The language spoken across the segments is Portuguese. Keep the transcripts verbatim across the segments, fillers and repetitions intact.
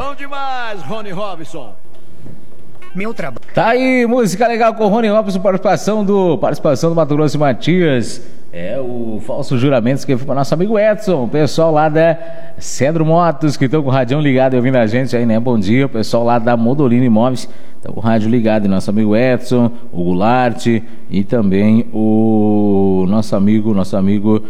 Bom demais, Rony Robson. Meu trabalho. Tá aí, música legal com o Rony Robson, participação do, participação do Mato Grosso e Matias. É o Falso Juramentos que foi para nosso amigo Edson, o pessoal lá da Cedro Motos, que estão com o radião ligado e ouvindo a gente aí, né? Bom dia, o pessoal lá da Modolino Imóveis, estão com o rádio ligado, e nosso amigo Edson, o Goulart e também o nosso amigo, nosso amigo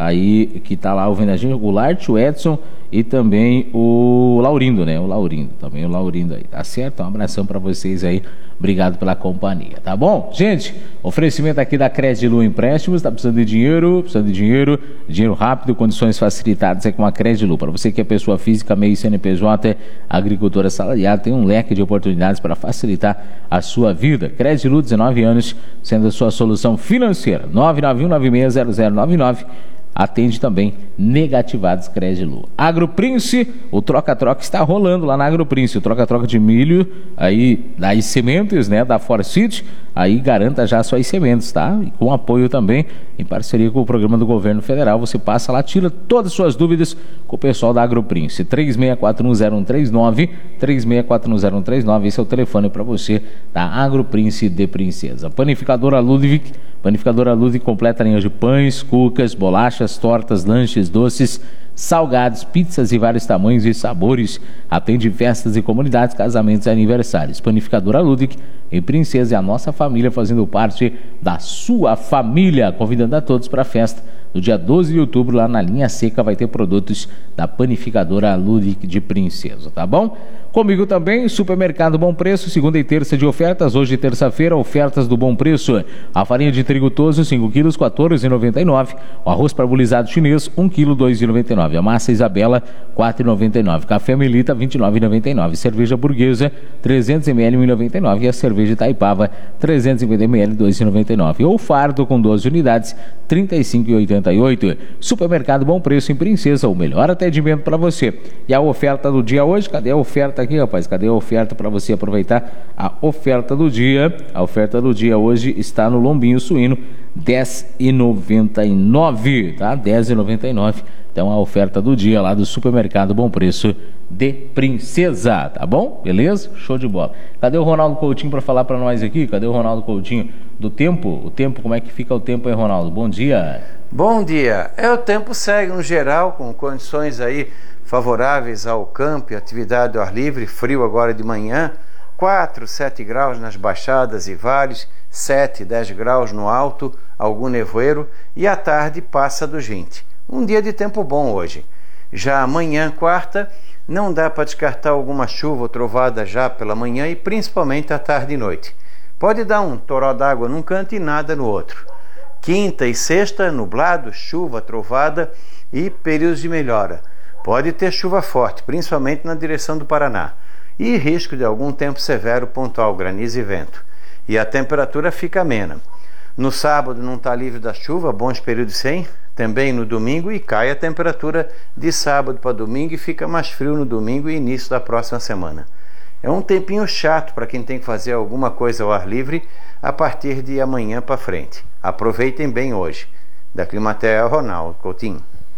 aí que tá lá ouvindo a gente, o Goulart, o Edson e também o Laurindo, né? O Laurindo, também o Laurindo aí, tá certo? Um abração pra vocês aí, obrigado pela companhia, tá bom? Gente, oferecimento aqui da Credilu Empréstimos, tá precisando de dinheiro, precisando de dinheiro, dinheiro rápido, condições facilitadas é com a Credilu. Para você que é pessoa física, meio C N P J, agricultora assalariada, tem um leque de oportunidades para facilitar a sua vida. Credilu, dezenove anos, sendo a sua solução financeira. nove nove um nove seis zero zero nove nove. Atende também negativados Credilu. AgroPrince, o troca-troca está rolando lá na AgroPrince. O troca-troca de milho, aí das sementes, né, da Forcit, aí garanta já suas sementes, tá? E com apoio também, em parceria com o programa do governo federal, você passa lá, tira todas as suas dúvidas com o pessoal da AgroPrince. três seis quatro um zero um três nove, três seis quatro um zero um três nove, esse é o telefone para você da AgroPrince de Princesa. Panificadora Ludwig, Panificadora Ludwig completa a linha de pães, cucas, bolachas, tortas, lanches, doces, salgados, pizzas e vários tamanhos e sabores. Atende festas e comunidades, casamentos e aniversários. Panificadora Ludwig em Princesa, e a nossa família fazendo parte da sua família. Convidando a todos para a festa no dia doze de outubro, lá na linha seca, vai ter produtos da Panificadora Ludwig de Princesa, tá bom? Comigo também, Supermercado Bom Preço, segunda e terça de ofertas. Hoje, terça-feira, ofertas do Bom Preço. A farinha de trigo toso, cinco quilos, quatorze reais e noventa e nove centavos. O arroz parbolizado chinês, um quilo, dois reais e noventa e nove centavos. A massa Isabela, quatro reais e noventa e nove centavos. Café Melita, vinte e nove reais e noventa e nove centavos. Cerveja Burguesa, trezentos mililitros, um real e noventa e nove centavos. E a cerveja Itaipava, trezentos e cinquenta mililitros, dois reais e noventa e nove centavos. Ou fardo com doze unidades, trinta e cinco reais e oitenta e oito centavos. Supermercado Bom Preço em Princesa, o melhor atendimento para você. E a oferta do dia hoje, cadê a oferta aqui, rapaz? Cadê a oferta para você aproveitar a oferta do dia? A oferta do dia hoje está no lombinho suíno, dez reais e noventa e nove centavos, tá? dez reais e noventa e nove centavos. Então a oferta do dia lá do Supermercado Bom Preço de Princesa, tá bom? Beleza? Show de bola. Cadê o Ronaldo Coutinho para falar para nós aqui? Cadê o Ronaldo Coutinho do tempo? O tempo, como é que fica o tempo aí, Ronaldo? Bom dia. Bom dia. É, o tempo segue no geral com condições aí favoráveis ao campo e atividade ao ar livre, frio agora de manhã, quatro, sete graus nas baixadas e vales, sete, dez graus no alto, algum nevoeiro, e à tarde passa dos vinte. Um dia de tempo bom hoje. Já amanhã, quarta, não dá para descartar alguma chuva ou trovada já pela manhã e principalmente à tarde e noite. Pode dar um toró d'água num canto e nada no outro. Quinta e sexta, nublado, chuva, trovada e períodos de melhora. Pode ter chuva forte, principalmente na direção do Paraná. E risco de algum tempo severo, pontual, granizo e vento. E a temperatura fica amena. No sábado não está livre da chuva, bons períodos sem. Também no domingo, e cai a temperatura de sábado para domingo e fica mais frio no domingo e início da próxima semana. É um tempinho chato para quem tem que fazer alguma coisa ao ar livre a partir de amanhã para frente. Aproveitem bem hoje. Da Climatea, Ronaldo Coutinho.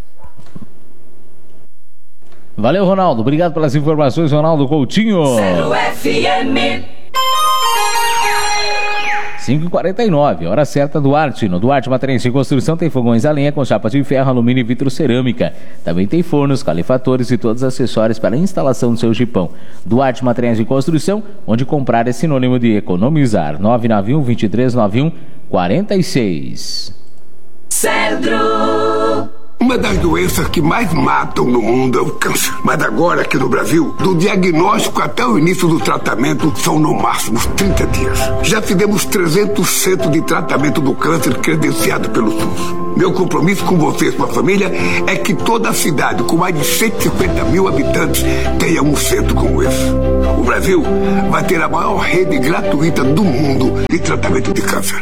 Valeu, Ronaldo. Obrigado pelas informações, Ronaldo Coutinho. Zero F M. cinco e quarenta e nove, hora certa. Duarte. No Duarte Materiais de Construção tem fogões a lenha com chapas de ferro, alumínio e vitrocerâmica. Também tem fornos, calefatores e todos os acessórios para a instalação do seu jipão. Duarte Materiais de Construção, onde comprar é sinônimo de economizar. nove nove um, dois três nove um, quatro seis. Cedro. Uma das doenças que mais matam no mundo é o câncer. Mas agora, aqui no Brasil, do diagnóstico até o início do tratamento, são no máximo trinta dias. Já fizemos trezentos centros de tratamento do câncer credenciado pelo SUS. Meu compromisso com vocês, com a família, é que toda a cidade, com mais de cento e cinquenta mil habitantes, tenha um centro como esse. O Brasil vai ter a maior rede gratuita do mundo de tratamento de câncer.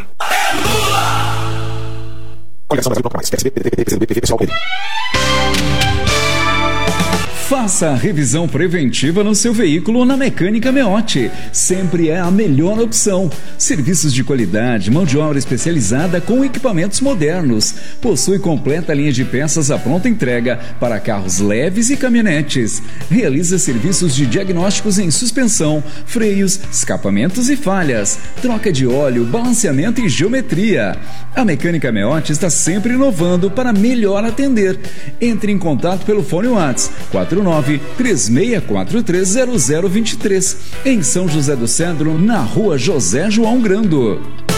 Faça a revisão preventiva no seu veículo na Mecânica Meotti. Sempre é a melhor opção. Serviços de qualidade, mão de obra especializada com equipamentos modernos. Possui completa linha de peças à pronta entrega para carros leves e caminhonetes. Realiza serviços de diagnósticos em suspensão, freios, escapamentos e falhas, troca de óleo, balanceamento e geometria. A Mecânica Meotti está sempre inovando para melhor atender. Entre em contato pelo fone WhatsApp quatro nove três seis quatro três zero zero dois três, em São José do Cedro, na rua José João Grando.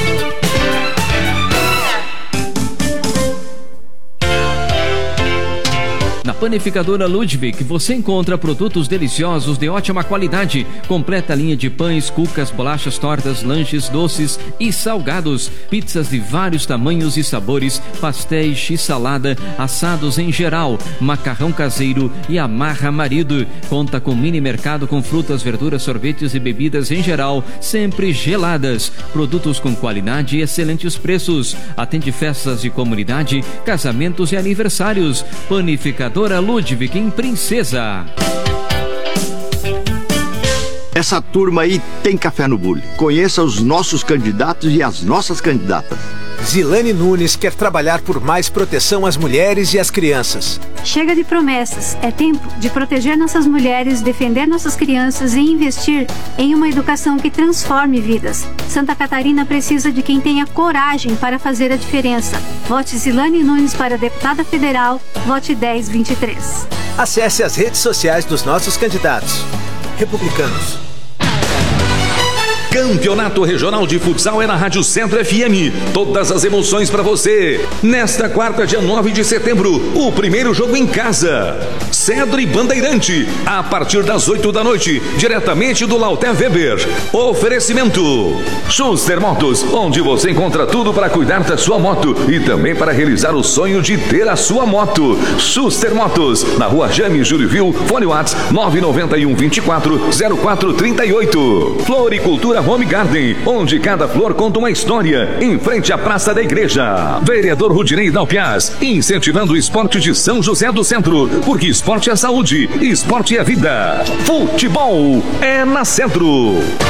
Na Panificadora Ludwig você encontra produtos deliciosos de ótima qualidade, completa linha de pães, cucas, bolachas, tortas, lanches, doces e salgados, pizzas de vários tamanhos e sabores, pastéis e salada, assados em geral, macarrão caseiro e amarra marido. Conta com mini mercado com frutas, verduras, sorvetes e bebidas em geral, sempre geladas. Produtos com qualidade e excelentes preços. Atende festas de comunidade, casamentos e aniversários. Panificadora Ludwig em Princesa. Essa turma aí tem café no bule. Conheça os nossos candidatos e as nossas candidatas. Zilane Nunes quer trabalhar por mais proteção às mulheres e às crianças. Chega de promessas. É tempo de proteger nossas mulheres, defender nossas crianças e investir em uma educação que transforme vidas. Santa Catarina precisa de quem tenha coragem para fazer a diferença. Vote Zilane Nunes para deputada federal. Vote dez vinte e três. Acesse as redes sociais dos nossos candidatos. Republicanos. Campeonato Regional de Futsal é na Rádio Centro F M. Todas as emoções para você. Nesta quarta, dia nove de setembro, o primeiro jogo em casa. Cedro e Bandeirante, a partir das oito da noite, diretamente do Lauter Weber. Oferecimento Schuster Motos, onde você encontra tudo para cuidar da sua moto e também para realizar o sonho de ter a sua moto. Schuster Motos, na rua James Juriville, fone WhatsApp nove nove um, vinte e quatro, zero quatro trinta e oito. Floricultura Home Garden, onde cada flor conta uma história, em frente à Praça da Igreja. Vereador Rudinei Dalpiaz, incentivando o esporte de São José do Centro, porque esporte é saúde, esporte é vida. Futebol é na Centro.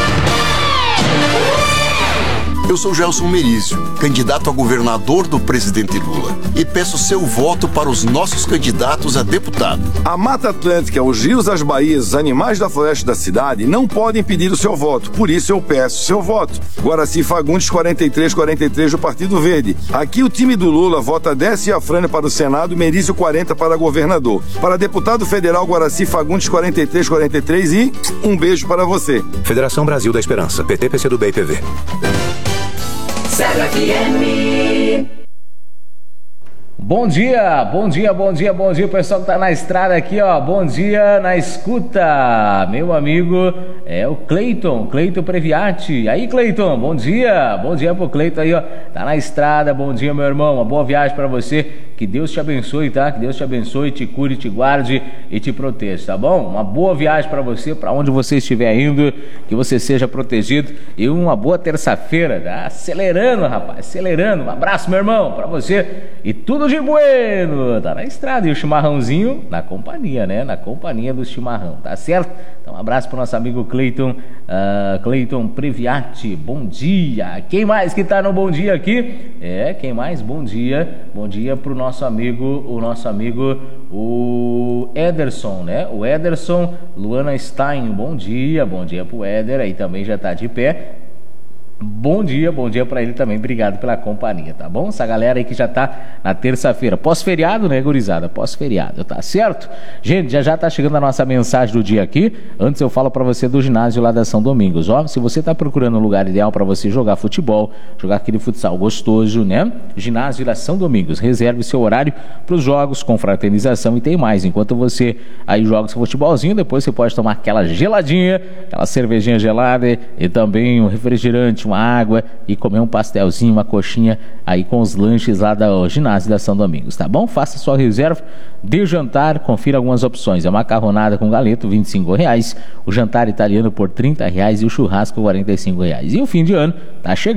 Eu sou Gelson Merizio, candidato a governador do presidente Lula, e peço seu voto para os nossos candidatos a deputado. A Mata Atlântica, os rios, as baías, os animais da floresta da cidade não podem pedir o seu voto, por isso eu peço seu voto. Guaraci Fagundes, quarenta e três quarenta e três do Partido Verde. Aqui o time do Lula vota Décio Afrânio para o Senado, Merizio quarenta para governador. Para deputado federal, Guaraci Fagundes, quarenta e três quarenta e três e um beijo para você. Federação Brasil da Esperança, P T, P C do B e P V. Zero F M. Bom dia, bom dia, bom dia, bom dia, o pessoal que tá na estrada aqui, ó, bom dia na escuta, meu amigo, é o Cleiton, Cleiton Previati. Aí, Cleiton, bom dia, bom dia pro Cleiton aí, ó, tá na estrada, bom dia, meu irmão, uma boa viagem pra você, que Deus te abençoe, tá, que Deus te abençoe, te cure, te guarde e te proteja, tá bom? Uma boa viagem pra você, pra onde você estiver indo, que você seja protegido e uma boa terça-feira, tá? Acelerando, rapaz, acelerando, um abraço, meu irmão, pra você e tudo de bueno, tá na estrada, e o chimarrãozinho na companhia, né, na companhia do chimarrão, tá certo? Então um abraço pro nosso amigo Cleiton, uh, Cleiton Previati, bom dia. Quem mais que tá no bom dia aqui? É, quem mais? Bom dia, bom dia pro nosso amigo, o nosso amigo, o Ederson, né, o Ederson, Luana Stein, bom dia, bom dia pro Eder, aí também já tá de pé. Bom dia, bom dia pra ele também, obrigado pela companhia, tá bom? Essa galera aí que já tá na terça-feira, pós-feriado, né, gurizada? Pós-feriado, tá certo? Gente, já já tá chegando a nossa mensagem do dia aqui. Antes eu falo pra você do ginásio lá da São Domingos, ó, se você tá procurando um lugar ideal pra você jogar futebol, jogar aquele futsal gostoso, né? Ginásio da São Domingos, reserve seu horário pros jogos, com fraternização e tem mais. Enquanto você aí joga seu futebolzinho, depois você pode tomar aquela geladinha, aquela cervejinha gelada e também um refrigerante, uma água e comer um pastelzinho, uma coxinha aí com os lanches lá do ginásio da São Domingos, tá bom? Faça sua reserva de jantar, confira algumas opções, a macarronada com galeto, vinte e cinco reais, o jantar italiano por trinta reais e o churrasco quarenta e cinco reais. E o fim de ano tá chegando.